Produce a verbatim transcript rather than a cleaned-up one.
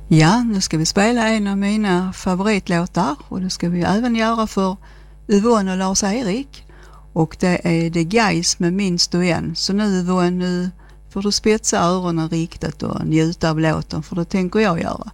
Ja, nu ska vi spela en av mina favoritlåtar och det ska vi även göra för Yvonne och Lars-Erik. Och det är The Guys med Minns du än. Så nu Yvonne, nu får du spetsa öronen riktigt och njuta av låten, för det tänker jag göra.